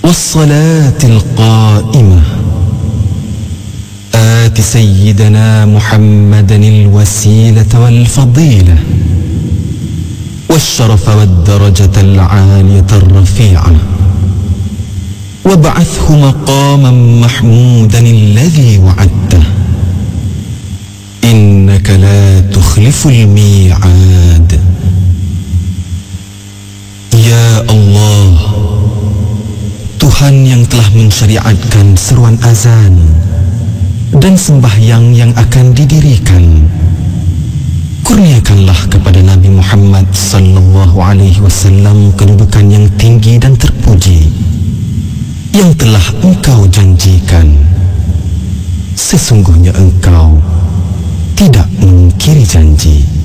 والصلاة القائمة آت سيدنا محمدا الوسيلة والفضيلة والشرف والدرجة العالية الرفيعة وابعثه مقاما محمودا الذي وعدته إنك لا تخلف الميعاد. Ya Allah, Tuhan yang telah mensyariatkan seruan azan dan sembahyang yang akan didirikan, kurniakanlah kepada Nabi Muhammad sallallahu alaihi wasallam kedudukan yang tinggi dan terpuji yang telah Engkau janjikan. Sesungguhnya Engkau tidak mengingkari janji.